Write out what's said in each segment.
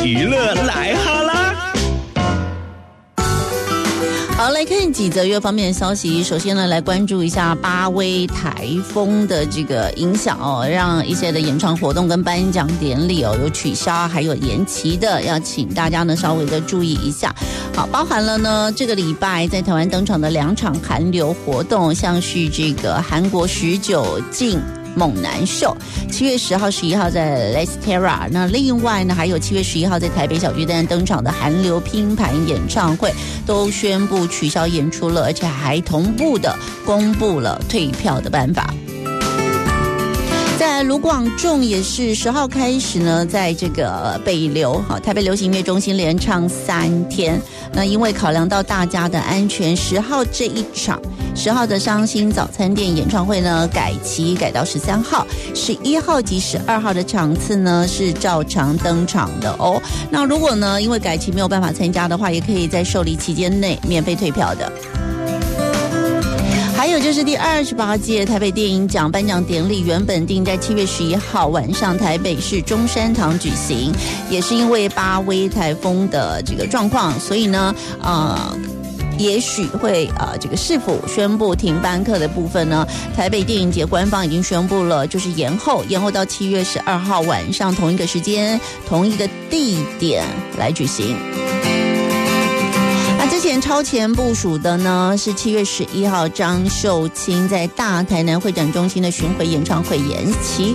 娱乐来哈啦。 好，来看几则娱乐方面的消息。首先呢，来关注一下巴威台风的这个影响哦，让一些的演唱活动跟颁奖典礼哦有取消，还有延期的，要请大家呢稍微的注意一下。好，包含了呢这个礼拜在台湾登场的2场韩流活动，像是这个韩国19禁猛男秀，7月10号、11号在 Lestera， 那另外呢还有7月11号在台北小巨蛋登场的韩流拼盘演唱会，都宣布取消演出了，而且还同步的公布了退票的办法。在卢广仲也是10号开始呢，在这个北流台北流行音乐中心连唱3天。那因为考量到大家的安全，10号这一场10号的伤心早餐店演唱会呢改期改到13号，11号及12号的场次呢是照常登场的哦。那如果呢因为改期没有办法参加的话，也可以在受理期间内免费退票的。还有就是第28届台北电影奖颁奖典礼原本定在7月11号晚上台北市中山堂举行，也是因为巴威台风的这个状况，所以呢也许会这个市府宣布停班课的部分呢，台北电影节官方已经宣布了，就是延后到7月12号晚上同一个时间同一个地点来举行。之前超前部署的呢是7月11号张秀清在大台南会展中心的巡回演唱会延期。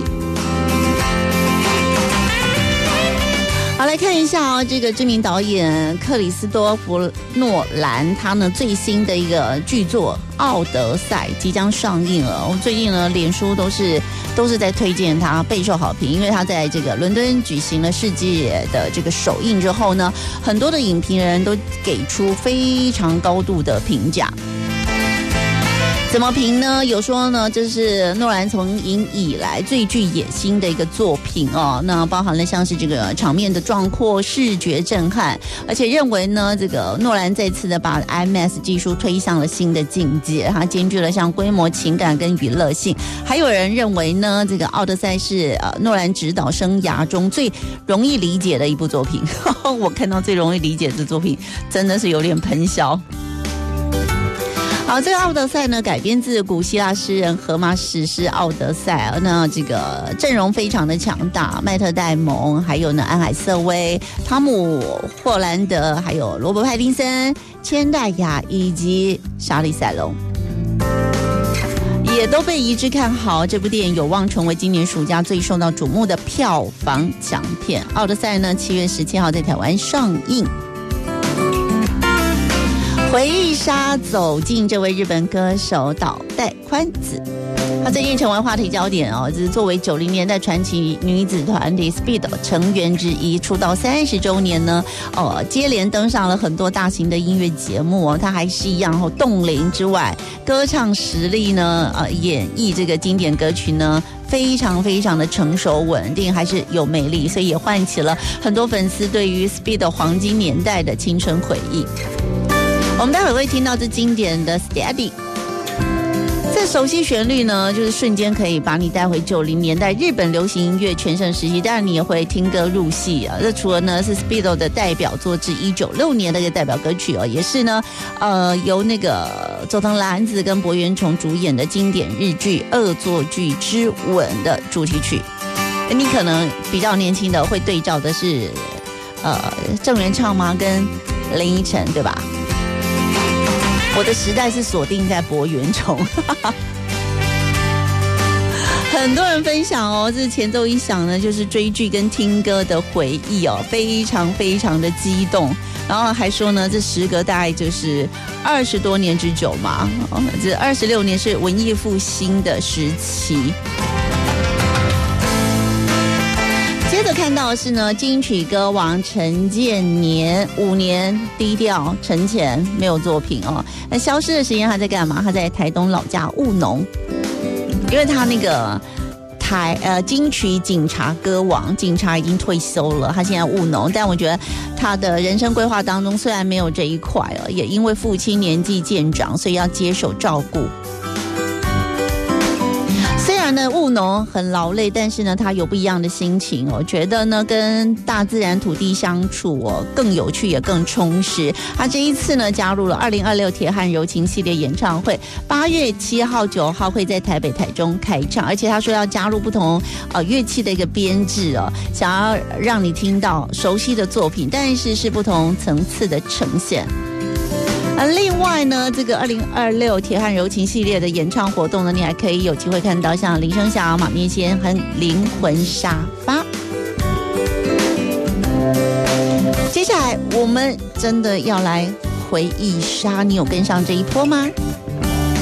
好，来看一下这个知名导演克里斯多弗诺兰，他呢最新的一个剧作《奥德赛》即将上映了。我最近呢脸书都是在推荐他，备受好评，因为他在这个伦敦举行了世界的这个首映之后呢，很多的影评人都给出非常高度的评价。怎么评呢？有说呢，这是诺兰从影以来最具野心的一个作品哦。那包含了像是这个场面的壮阔、视觉震撼，而且认为呢，这个诺兰再次的把 IMAX 技术推向了新的境界，它兼具了像规模、情感跟娱乐性。还有人认为呢，这个《奥德赛》是诺兰执导生涯中最容易理解的一部作品。我看到最容易理解的作品，真的是有点喷笑。好，这个《奥德赛》呢改编自古希腊诗人荷马史诗《奥德赛》，那这个阵容非常的强大，麦特戴蒙，还有呢安海瑟薇、汤姆霍兰德，还有罗伯派丁森、千代雅以及莎莉赛隆，也都被一致看好。这部电影有望成为今年暑假最受到瞩目的票房强片。《奥德赛》呢7月17号在台湾上映。回忆杀走进这位日本歌手岛袋宽子，她最近成为话题焦点哦。这是作为90年代传奇女子团体 Speed 成员之一，出道30周年呢，接连登上了很多大型的音乐节目哦。她还是一样冻龄之外，歌唱实力呢，演绎这个经典歌曲呢，非常非常的成熟稳定，还是有魅力，所以也唤起了很多粉丝对于 Speed 黄金年代的青春回忆。我们待会会听到这经典的 Steady， 这熟悉旋律呢，就是瞬间可以把你带回90年代日本流行音乐全盛时期，当然你也会听歌入戏啊。这除了呢是 Speedo 的代表作之1996年的一个代表歌曲哦，也是呢由那个佐藤蓝子跟柏原崇主演的经典日剧《恶作剧之吻》的主题曲。你可能比较年轻的会对照的是郑元畅吗？跟林依晨，对吧？我的时代是锁定在柏原崇。很多人分享哦，这前奏一响呢，就是追剧跟听歌的回忆哦，非常非常的激动。然后还说呢，这时隔大概就是20多年之久嘛，这26年是文艺复兴的时期。接着看到的是呢，金曲歌王陈建年5年低调沉潜，没有作品哦。那消失的时间他在干嘛？他在台东老家务农，因为他那个金曲警察歌王，警察已经退休了，他现在务农。但我觉得他的人生规划当中虽然没有这一块哦，也因为父亲年纪渐长，所以要接手照顾。虽然然呢务农很劳累，但是呢他有不一样的心情哦，觉得呢跟大自然土地相处哦更有趣也更充实。他这一次呢加入了2026铁汉柔情系列演唱会，8月7号、9号会在台北、台中开唱，而且他说要加入不同乐器的一个编制哦，想要让你听到熟悉的作品，但是是不同层次的呈现。另外呢，这个2026铁汉柔情系列的演唱活动呢，你还可以有机会看到像林生祥、马面仙和灵魂沙发。接下来我们真的要来回忆杀，你有跟上这一波吗？